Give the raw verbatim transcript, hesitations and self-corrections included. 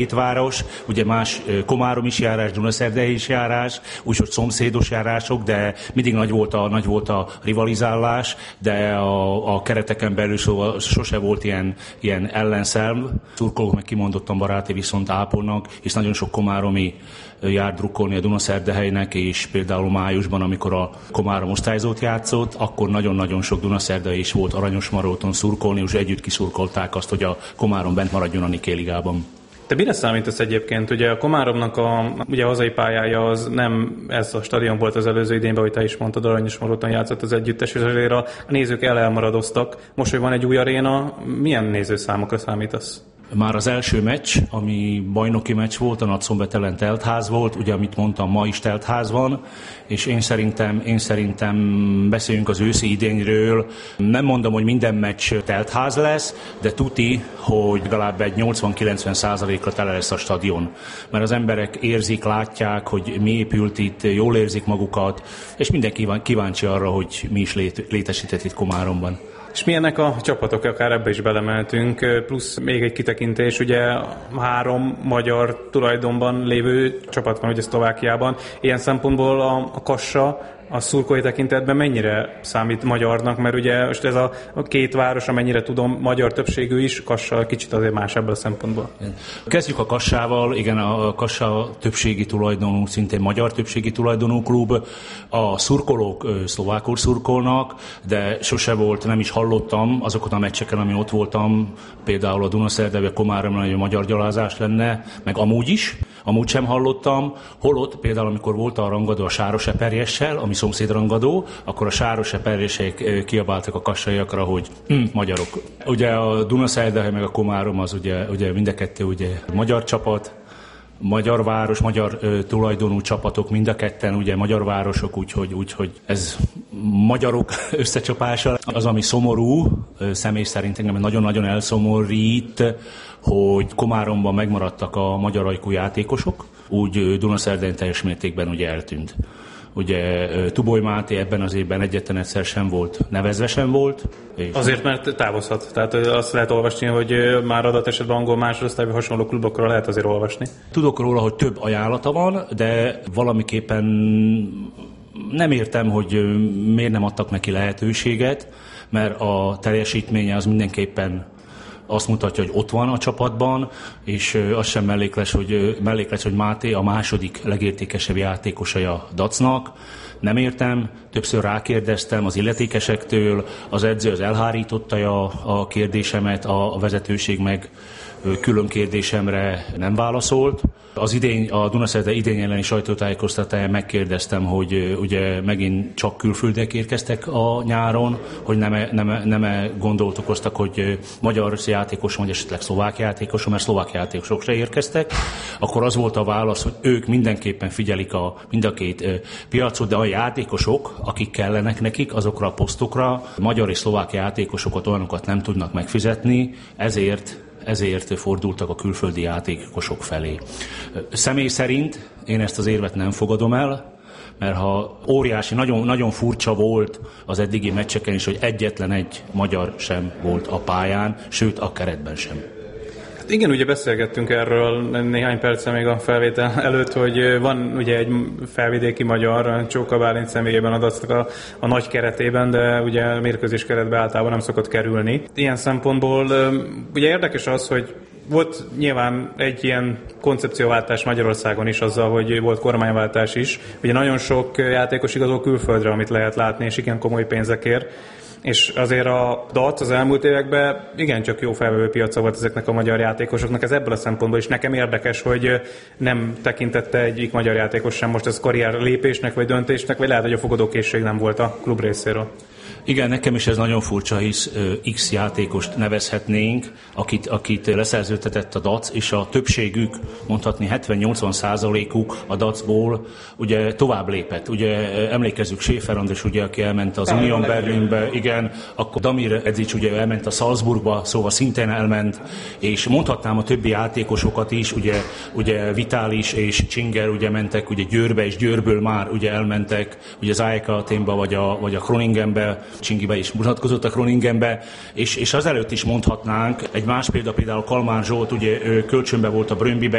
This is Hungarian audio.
Két város, ugye más Komárom is járás, Dunaszerdahely is járás, úgyhogy szomszédos járások, de mindig nagy volt a, nagy volt a rivalizálás, de a, a kereteken belül szóval sose volt ilyen, ilyen ellenszelv. Szurkolók meg kimondottan baráti viszont ápolnak, és nagyon sok komáromi jár drukkolni a Dunaszerdahelynek, és például májusban, amikor a Komárom osztályzót játszott, akkor nagyon-nagyon sok Dunaszerdahely is volt Aranyosmaróton szurkolni, és együtt kiszurkolták azt, hogy a Komárom bent maradjon a Niké ligában. Te mire számítasz egyébként? Ugye a Komáromnak a ugye hazai pályája az nem ez a stadion volt az előző idényben, hogy te is mondtad, Aranyosmaróton játszott az együttes, és azért a nézők elelmaradoztak. Most, hogy van egy új aréna, milyen nézőszámokra számítasz? Már az első meccs, ami bajnoki meccs volt, a Nagyszombat ellen teltház volt, ugye amit mondtam, ma is teltház van, és én szerintem, én szerintem beszéljünk az őszi idényről. Nem mondom, hogy minden meccs teltház lesz, de tuti, hogy legalább egy nyolcvan-kilencven százalékra tele lesz a stadion. Mert az emberek érzik, látják, hogy mi épült itt, jól érzik magukat, és mindenki kíváncsi arra, hogy mi is létesített itt Komáromban. És milyenek a csapatok, akár ebbe is belemeltünk, plusz még egy kitekintés, ugye három magyar tulajdonban lévő csapat van ugye Szlovákiában. Ilyen szempontból a, a Kassa a szurkolói tekintetben mennyire számít magyarnak, mert ugye most ez a, a két város, amennyire tudom, magyar többségű is, Kassa kicsit azért más ebből a szempontból. Kezdjük a Kassával, igen, a Kassa többségi tulajdonú, szintén magyar többségi tulajdonú klub. A szurkolók szlovákul szurkolnak, de sose volt, nem is hallottam azokon a meccseken, ami ott voltam, például a Dunaszerdahely vagy Komáromban, hogy a magyar gyalázás lenne, meg amúgy is, amúgy sem hallottam. Holott például, amikor volt a rangadó a Sároseperjessel, ami szomszédrangadó, akkor a Sároseperjesek kiabáltak a kassaiakra, hogy hm, magyarok. Ugye a Dunaszerdahely meg a Komárom az ugye, ugye mind a kettő ugye magyar csapat, magyar város, magyar ö, tulajdonú csapatok, mind a ketten ugye magyar városok, úgyhogy, úgyhogy ez magyarok összecsapása. Az, ami szomorú, ö, személy szerint engem nagyon-nagyon elszomorít, hogy Komáromban megmaradtak a magyar ajkú játékosok, úgy Dunaszerdahelyen teljes mértékben ugye eltűnt. Ugye Tuboly Máté ebben az évben egyetlen egyszer sem volt, nevezve sem volt. Azért, mert távozhat. Tehát azt lehet olvasni, hogy már adat esetben angol másodosztályban hasonló klubokról lehet azért olvasni. Tudok róla, hogy több ajánlata van, de valamiképpen nem értem, hogy miért nem adtak neki lehetőséget, mert a teljesítménye az mindenképpen azt mutatja, hogy ott van a csapatban, és az sem mellékles, hogy, mellékles, hogy Máté a második legértékesebb játékosa a dacnak. Nem értem, többször rákérdeztem az illetékesektől, az edző az elhárította a, a kérdésemet, a, a vezetőség meg külön kérdésemre nem válaszolt. Az idény, a Dunaszerdahelyi idény elleni sajtótájékoztatáján megkérdeztem, hogy ugye megint csak külföldiek érkeztek a nyáron, hogy nem, nem, nem gondolt okoztak, hogy magyar játékos vagy esetleg szlovák játékos, mert szlovák játékosok se érkeztek. Akkor az volt a válasz, hogy ők mindenképpen figyelik a, mind a két piacot, de a játékosok, akik kellenek nekik azokra a posztokra, magyar és szlovák játékosokat, olyanokat nem tudnak megfizetni, ezért ezért fordultak a külföldi játékosok felé. Személy szerint én ezt az érvet nem fogadom el, mert ha óriási, nagyon, nagyon furcsa volt az eddigi meccseken is, hogy egyetlen egy magyar sem volt a pályán, sőt a keretben sem. Igen, ugye beszélgettünk erről néhány perccel még a felvétel előtt, hogy van ugye egy felvidéki magyar, Csóka Bálint személyében adatnak a, a nagy keretében, de ugye mérkőzés keretbe általában nem szokott kerülni. Ilyen szempontból ugye érdekes az, hogy volt nyilván egy ilyen koncepcióváltás Magyarországon is azzal, hogy volt kormányváltás is. Ugye nagyon sok játékos igazol külföldre, amit lehet látni, és igen komoly pénzekért. És azért a dac az elmúlt években igencsak jó felvevő piaca volt ezeknek a magyar játékosoknak. Ez ebből a szempontból is nekem érdekes, hogy nem tekintette egyik magyar játékos sem most ez karrier lépésnek vagy döntésnek, vagy lehet, hogy a fogadókészség nem volt a klub részéről. Igen, nekem is ez nagyon furcsa, hisz X játékost nevezhetnénk, akit, akit leszerződtetett a dac, és a többségük, mondhatni hetven-nyolcvan százalékuk a dacból ugye tovább lépett. Ugye emlékezzük Schäfer András, ugye, aki elment az Union Berlinbe, igen, akkor Damir Edzic ugye elment a Salzburgba, szóval szintén elment, és mondhatnám a többi játékosokat is, ugye, ugye Vitális és Csinger ugye mentek ugye Győrbe, és Győrből már ugye elmentek ugye az á e ká Athénba vagy a, vagy a Groningenbe. Csingibe is mutatkozott a Groningenbe, és, és azelőtt is mondhatnánk, egy más példa például Kalmár Zsolt, ugye kölcsönbe volt a Bröndbybe,